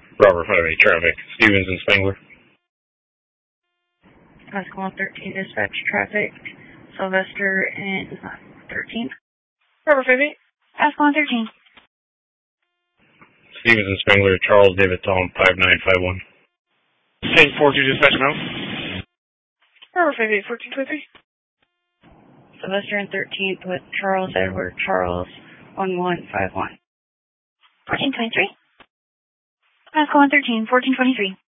Robert 58 traffic. Stevens and Spengler. Pascal 13 dispatch traffic. Sylvester and 13. Robert 58. Pascal 13. Stevens and Spengler. Charles David Tom 5951. Same 42 dispatch now. Robert 58 1423. Sylvester and 13th with Charles Edward Charles 1151. 1423. Pascal 13 1423.